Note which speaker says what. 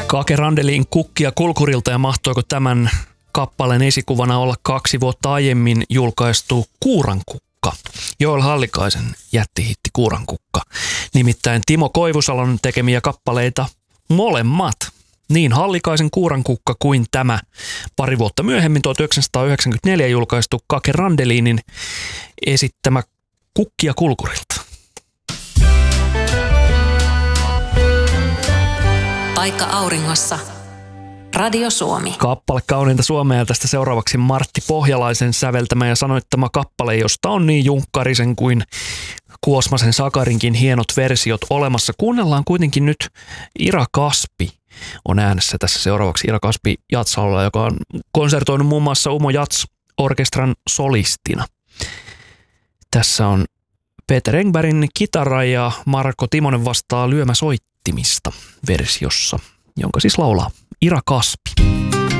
Speaker 1: Kake Randelin Kukkia kulkurilta, ja mahtoiko tämän kappaleen esikuvana olla 2 vuotta aiemmin julkaistu Kuurankukka, Joel Hallikaisen jättihitti Kuurankukka. Nimittäin Timo Koivusalon tekemiä kappaleita molemmat, niin Hallikaisen Kuurankukka kuin tämä pari vuotta myöhemmin 1994 julkaistu Kake Randelinin esittämä Kukkia kulkurilta.
Speaker 2: Paikka auringossa. Radio Suomi.
Speaker 1: Kappale kauniinta suomea, ja tästä seuraavaksi Martti Pohjalaisen säveltämä ja sanoittama kappale, josta on niin Junkkarisen kuin Kuosmasen Sakarinkin hienot versiot olemassa. Kuunnellaan kuitenkin nyt Ira Kaspi on äänessä tässä seuraavaksi. Ira Kaspi Jatsalalla, joka on konsertoinut muun muassa Umo Jats-orkestran solistina. Tässä on Peter Engbergin kitara ja Marko Timonen vastaa lyömäsoittimista versiossa, jonka siis laulaa Ira Kaspi.